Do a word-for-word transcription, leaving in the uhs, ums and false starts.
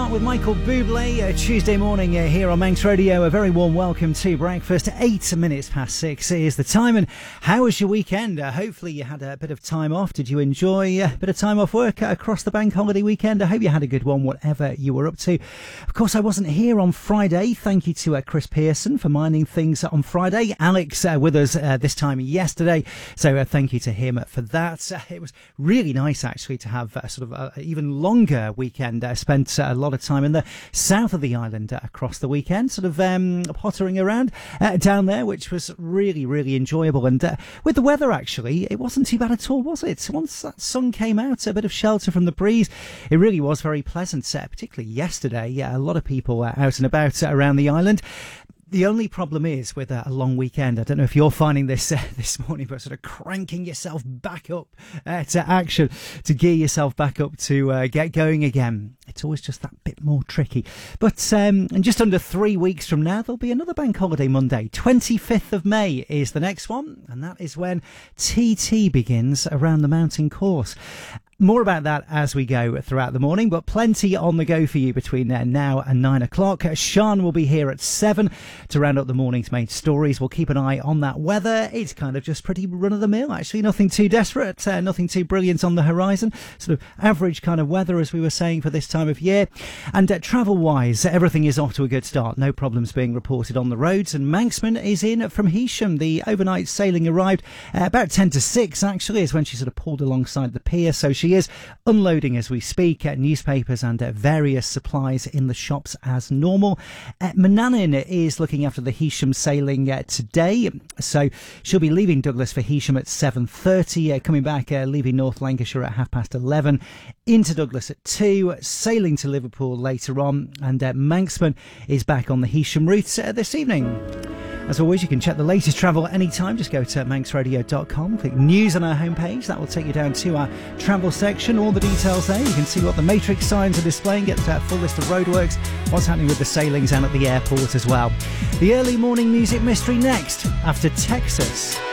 Start with Michael Bublé, uh, Tuesday morning uh, here on Manx Radio. A very warm welcome to breakfast. Eight minutes past six is the time. And how was your weekend? Uh, hopefully you had a bit of time off. Did you enjoy a bit of time off work uh, across the bank holiday weekend? I hope you had a good one, whatever you were up to. Of course, I wasn't here on Friday. Thank you to uh, Chris Pearson for minding things on Friday. Alex uh, with us uh, this time yesterday. So uh, thank you to him for that. Uh, it was really nice, actually, to have a sort of uh, even longer weekend. Uh, spent uh, a lot of time in the south of the island uh, across the weekend, sort of um, pottering around uh, down there, which was really, really enjoyable. And uh, with the weather, actually, it wasn't too bad at all, was it? Once that sun came out, a bit of shelter from the breeze, it really was very pleasant, uh, particularly yesterday. Yeah, a lot of people uh, out and about uh, around the island. The only problem is with a long weekend, I don't know if you're finding this uh, this morning, but sort of cranking yourself back up uh, to action, to gear yourself back up to uh, get going again. It's always just that bit more tricky. But um, in just under three weeks from now, there'll be another bank holiday Monday. twenty-fifth of May is the next one, and that is when T T begins around the mountain course. More about that as we go throughout the morning, but plenty on the go for you between uh, now and nine o'clock. Sean will be here at seven to round up the morning's main stories. We'll keep an eye on that weather. It's kind of just pretty run-of-the-mill, actually. Nothing too desperate, uh, nothing too brilliant on the horizon. Sort of average kind of weather, as we were saying, for this time of year. And uh, travel-wise, everything is off to a good start. No problems being reported on the roads. And Manxman is in from Heysham. The overnight sailing arrived uh, about ten to six, actually, is when she sort of pulled alongside the pier. So she is unloading as we speak. Uh, newspapers and uh, various supplies in the shops as normal. Uh, Manannan is looking after the Heysham sailing uh, today, so she'll be leaving Douglas for Heysham at seven thirty, uh, coming back, uh, leaving North Lancashire at half past eleven, into Douglas at two, sailing to Liverpool later on, and uh, Manxman is back on the Heysham route uh, this evening. As always, you can check the latest travel anytime. Just go to manx radio dot com, click news on our homepage. That will take you down to our travel section. All the details there. You can see what the matrix signs are displaying, get a full list of roadworks, what's happening with the sailings and at the airport as well. The early morning music mystery next, after Texas.